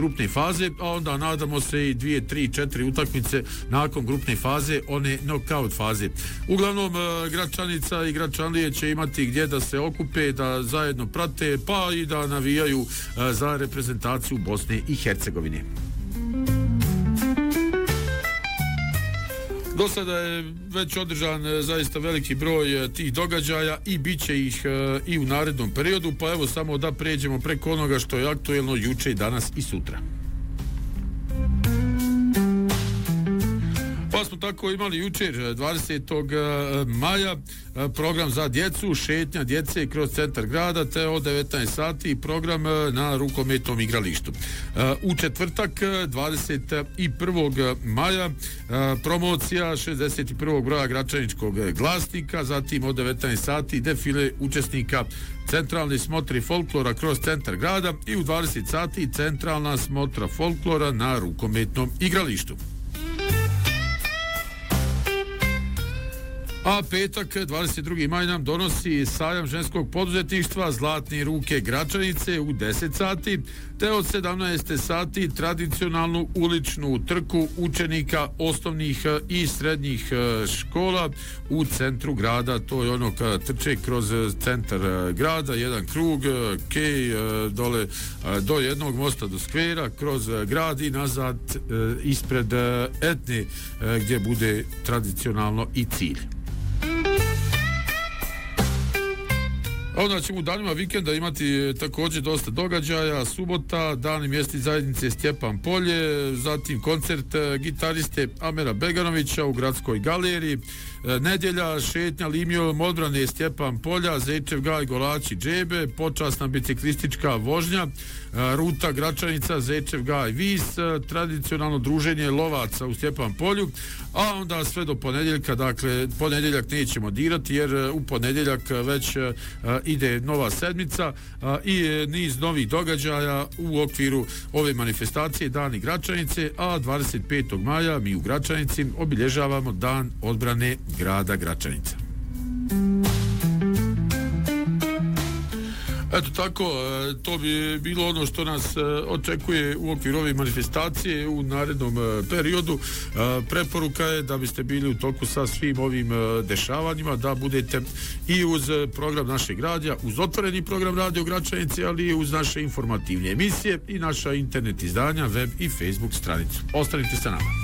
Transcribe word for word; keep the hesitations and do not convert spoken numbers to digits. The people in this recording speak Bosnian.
grupne faze, a onda nadamo se i dvije, tri, četiri utakmice nakon grupne faze, one knockout faze. Uglavnom, Gračanica i Gračanlije će imati gdje da se okupe, da zajedno prate, pa i da navijaju za reprezentaciju Bosne i Hercegovine. Do sada je već održan zaista veliki broj tih događaja i bit će ih i u narednom periodu, pa evo samo da pređemo preko onoga što je aktuelno juče i danas i sutra. Pa smo tako imali jučer dvadesetog maja program za djecu, šetnja djece kroz centar grada, te od devetnaest sati program na rukometnom igralištu. U četvrtak dvadeset prvog maja promocija šezdeset prvog broja Gračaničkog glasnika, zatim od devetnaest sati defile učesnika centralne smotre folklora kroz centar grada i u dvadeset sati centralna smotra folklora na rukometnom igralištu. A petak, dvadeset drugi maj nam donosi sajam ženskog poduzetništva Zlatne ruke Gračanice u deset sati, te od sedamnaest sati tradicionalnu uličnu trku učenika osnovnih i srednjih škola u centru grada. To je ono kada trče kroz centar grada, jedan krug, kej, dole do jednog mosta do skvera, kroz grad i nazad ispred Etne, gdje bude tradicionalno i cilj. Onda ćemo u danima vikenda imati također dosta događaja. Subota, dan i mjesni zajednice Stjepan Polje, zatim koncert gitariste Amera Beganovića u Gradskoj galeriji. Nedjelja, šetnja linijom odbrane Stjepan Polja, Zečev gaj, Golači džebe, počasna biciklistička vožnja, ruta Gračanica, Zečev gaj, Vis, tradicionalno druženje lovaca u Stjepan Polju, a onda sve do ponedjeljka, dakle ponedjeljak nećemo dirati jer u ponedjeljak već ide nova sedmica i niz novih događaja u okviru ove manifestacije Dani Gračanice, a dvadeset petog maja mi u Gračanici obilježavamo Dan odbrane grada Gračanica. Eto tako, to bi bilo ono što nas očekuje u okviru ove manifestacije u narednom periodu. Preporuka je da biste bili u toku sa svim ovim dešavanjima, da budete i uz program našeg radija, uz otvoreni program Radio Gračanice, ali i uz naše informativne emisije i naša internet izdanja, web i Facebook stranicu. Ostanite sa nama.